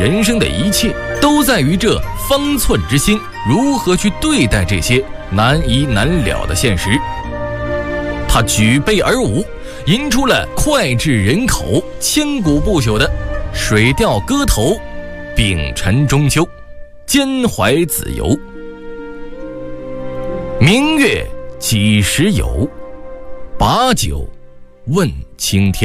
人生的一切都在于这方寸之心如何去对待这些难以难了的现实。他举杯而舞，吟出了脍炙人口、千古不朽的水调歌头：丙辰中秋，兼怀子由。明月几时有？把酒问青天。